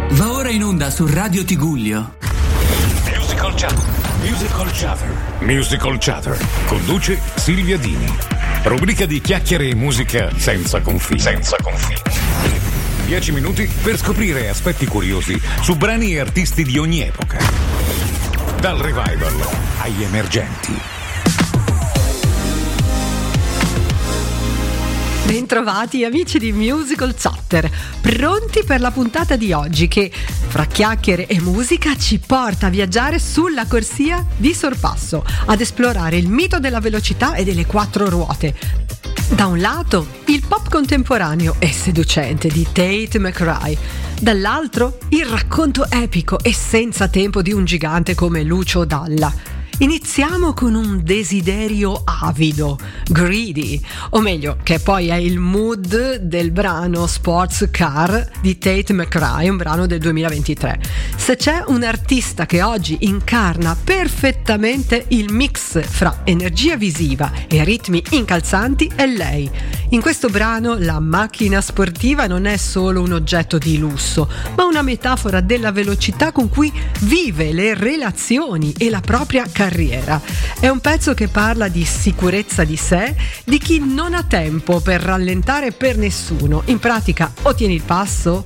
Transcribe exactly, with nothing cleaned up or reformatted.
Va ora in onda su Radio Tigullio. Musical Chatter. Musical Chatter. Musical Chatter. Conduce Silvia Dini. Rubrica di chiacchiere e musica senza confini. Senza confini. Dieci minuti per scoprire aspetti curiosi su brani e artisti di ogni epoca. Dal revival agli emergenti. Bentrovati amici di Musical Chatter, pronti per la puntata di oggi che, fra chiacchiere e musica, ci porta a viaggiare sulla corsia di sorpasso, ad esplorare il mito della velocità e delle quattro ruote. Da un lato, il pop contemporaneo e seducente di Tate McRae, dall'altro, il racconto epico e senza tempo di un gigante come Lucio Dalla. Iniziamo con un desiderio avido, greedy, o meglio, che poi è il mood del brano Sports Car di Tate McRae, un brano del duemilaventitré. Se c'è un artista che oggi incarna perfettamente il mix fra energia visiva e ritmi incalzanti è lei. In questo brano la macchina sportiva non è solo un oggetto di lusso, ma una metafora della velocità con cui vive le relazioni e la propria carriera. Carriera. È un pezzo che parla di sicurezza di sé, di chi non ha tempo per rallentare per nessuno. In pratica o tieni il passo